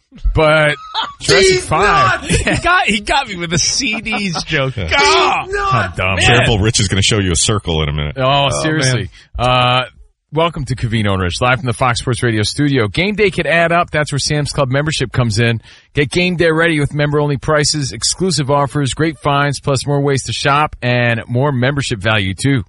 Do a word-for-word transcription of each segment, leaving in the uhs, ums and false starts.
but Jurassic Five. he got he got me with the C Ds joke. Oh, how dumb. Careful, Rich is going to show you a circle in a minute. Oh, seriously. Oh, uh, welcome to Covino and Rich, live from the Fox Sports Radio studio. Game day could add up. That's where Sam's Club membership comes in. Get game day ready with member-only prices, exclusive offers, great finds, plus more ways to shop, and more membership value, too.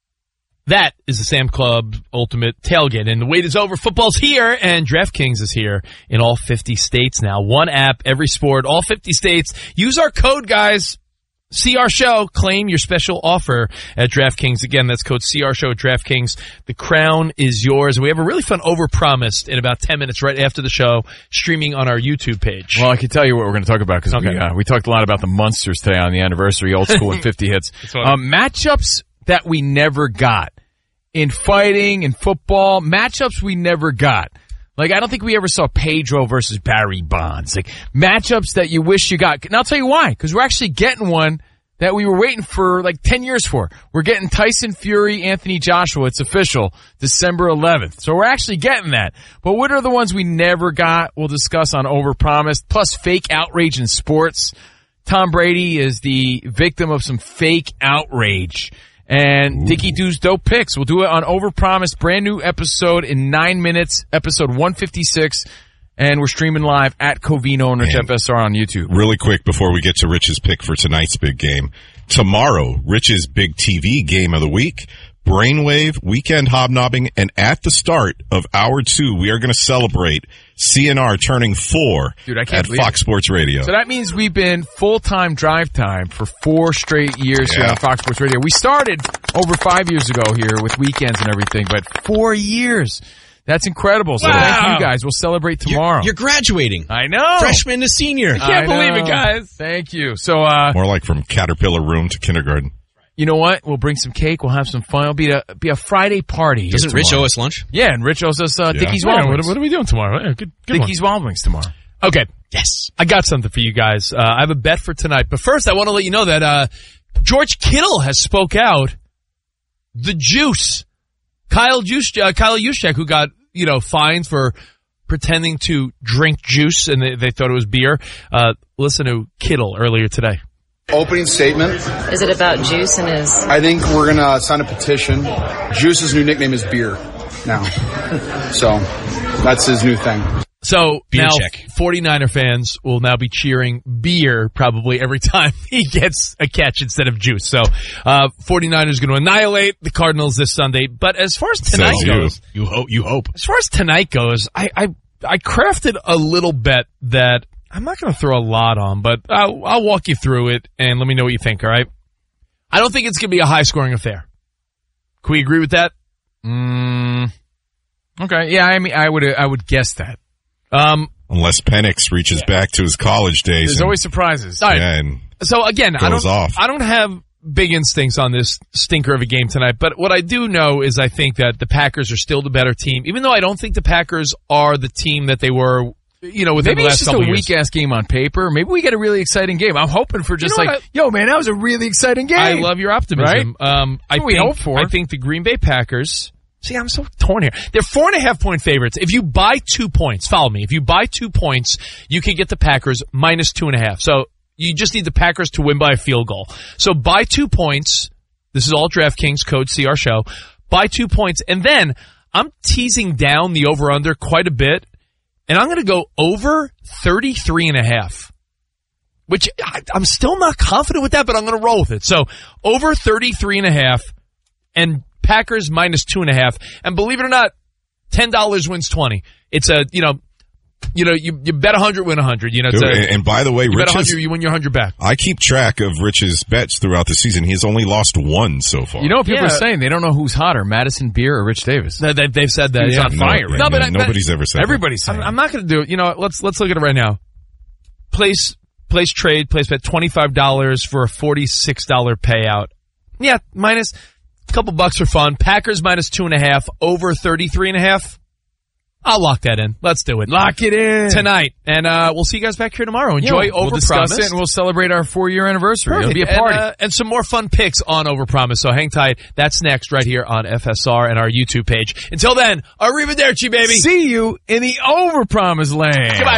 That is the Sam Club Ultimate Tailgate. And the wait is over. Football's here, and DraftKings is here in all fifty states now. One app, every sport, all fifty states. Use our code, guys. C R Show. Claim your special offer at DraftKings. Again, that's code C R Show at DraftKings. The crown is yours. And we have a really fun Overpromised in about ten minutes right after the show, streaming on our YouTube page. Well, I can tell you what we're going to talk about because Okay. we, uh, we talked a lot about the Munsters today on the anniversary, old school and fifty hits. Um, matchups that we never got. In fighting, in football, matchups we never got. Like, I don't think we ever saw Pedro versus Barry Bonds. Like, matchups that you wish you got. And I'll tell you why. Because we're actually getting one that we were waiting for like ten years for. We're getting Tyson Fury, Anthony Joshua. It's official, December eleventh. So we're actually getting that. But what are the ones we never got? We'll discuss on Overpromised. Plus, fake outrage in sports. Tom Brady is the victim of some fake outrage. And Dickie Doo's Dope Picks. We'll do it on Overpromised. Brand new episode in nine minutes, episode one fifty-six. And we're streaming live at Covino and Rich F S R on YouTube. Really quick before we get to Rich's pick for tonight's big game. Tomorrow, Rich's big T V game of the week. Brainwave, Weekend Hobnobbing, and at the start of hour two, we are going to celebrate C N R turning four Dude, I can't at Fox it. Sports Radio. So that means we've been full-time drive time for four straight years yeah. here on Fox Sports Radio. We started over five years ago here with weekends and everything, but four years. That's incredible. So wow. thank you guys. We'll celebrate tomorrow. You're, you're graduating. I know. Freshman to senior. I can't I believe know. it, guys. Thank you. So, uh, More like from Caterpillar Room to kindergarten. you know what? We'll bring some cake. We'll have some fun. It'll be a be a Friday party. Doesn't Rich owe us lunch? Yeah, and Rich owes us uh, Yeah. Dickie's Yeah, Wild what, Wings. what are we doing tomorrow? Yeah, good, good Dickie's Wild Wings tomorrow. one. Okay. Yes. I got something for you guys. Uh, I have a bet for tonight. But first, I want to let you know that uh, George Kittle has spoke out. The Juice. Kyle Juice, uh, Kyle Juszczyk, who got, you know, fined for pretending to drink juice, and they, they thought it was beer. Uh, listen to Kittle earlier today. Opening statement. Is it about Juice and his... I think we're going to sign a petition. Juice's new nickname is Beer now. So that's his new thing. So Beer now check. forty-niner fans will now be cheering beer probably every time he gets a catch instead of juice. So uh forty-niners going to annihilate the Cardinals this Sunday. But as far as tonight Says you. goes, You hope. You hope. as far as tonight goes, I, I I crafted a little bet that I'm not going to throw a lot on, but I'll, I'll walk you through it and let me know what you think. All right? I don't think it's going to be a high scoring affair. Can we agree with that? Mm, okay. Yeah, I mean, I would I would guess that. Um. Unless Penix reaches back to his college days. There's and, always surprises. All right. yeah, and So again, I Goes don't, off. I don't have big instincts on this stinker of a game tonight, but what I do know is I think that the Packers are still the better team, even though I don't think the Packers are the team that they were, you know, within Maybe the it's last just a couple of years. weak-ass game on paper. Maybe we get a really exciting game. I'm hoping for just You know like, what yo, man, that was a really exciting game. I love your optimism. Um, I That's what we think, hope for. I think the Green Bay Packers. See, I'm so torn here. They're four and a half point favorites. If you buy two points, follow me. If you buy two points, you can get the Packers minus two and a half. So you just need the Packers to win by a field goal. So buy two points. This is all DraftKings, code C R Show. Buy two points. And then I'm teasing down the over-under quite a bit. And I'm going to go over thirty-three and a half. Which I, I'm still not confident with that, but I'm going to roll with it. So over thirty-three and a half and Packers minus two and a half. And believe it or not, ten dollars wins twenty. It's a, you know, you know, you, you bet one hundred, win one hundred. You know, it's Dude, a, and by the way, you bet Rich one is, hundred, you win your one hundred back. I keep track of Rich's bets throughout the season. He's only lost one so far. You know what people Yeah. are saying? They don't know who's hotter, Madison Beer or Rich Davis. They, they, they've said that. He's yeah. on fire right No, but I- nobody's ever said Everybody's saying I'm, I'm not going to do it. You know, let's let's look at it right now. Place place trade, place bet twenty-five dollars for a forty-six dollars payout. Yeah, minus a couple bucks for fun. Packers minus two and a half, over thirty-three and a half. I'll lock that in. Let's do it. Lock it in. Tonight. And uh, we'll see you guys back here tomorrow. Yeah, Enjoy we'll discuss Overpromised. it and we'll celebrate our four-year anniversary. It'll be a And, party. uh, and some more fun picks on Overpromise. So hang tight. That's next right here on F S R and our YouTube page. Until then, arrivederci, baby. See you in the Overpromised land. Goodbye.